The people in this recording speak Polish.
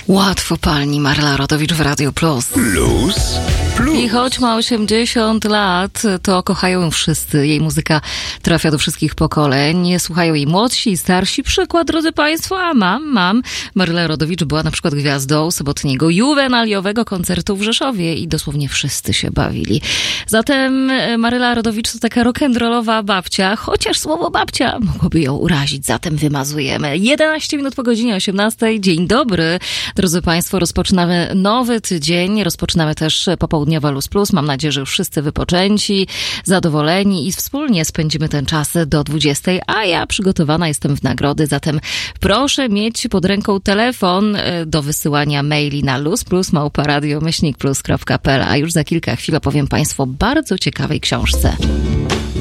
Łatwo pani Marla Rodowicz w Radio Plus. I choć ma 80 lat, to kochają ją wszyscy. Jej muzyka trafia do wszystkich pokoleń. Słuchają jej młodsi i starsi. Przykład, drodzy państwo, a mam. Marla Rodowicz była na przykład gwiazdą sobotniego juwenaliowego koncertu w Rzeszowie i dosłownie wszyscy się bawili. Zatem Marla Rodowicz to taka rock'n'rollowa babcia, chociaż słowo babcia mogłoby ją urazić, zatem wymazujemy. 11 minut po godzinie 18. Dzień dobry, drodzy państwo. Rozpoczynamy nowy tydzień. Rozpoczynamy też popołudniowe Luz Plus. Mam nadzieję, że już wszyscy wypoczęci, zadowoleni i wspólnie spędzimy ten czas do 20. A ja przygotowana jestem w nagrody, zatem proszę mieć pod ręką telefon do wysyłania maili na luzplus@radio-plus.pl. A już za kilka chwil opowiem państwu o bardzo ciekawej książce.